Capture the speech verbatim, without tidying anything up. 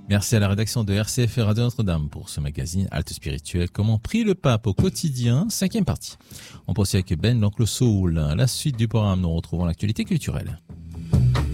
Merci à la rédaction de R C F et Radio Notre-Dame pour ce magazine Halte Spirituelle. Comment prie le pape au quotidien, cinquième partie. On poursuit avec Ben, l'oncle Saoul. La suite du programme, nous retrouvons l'actualité culturelle.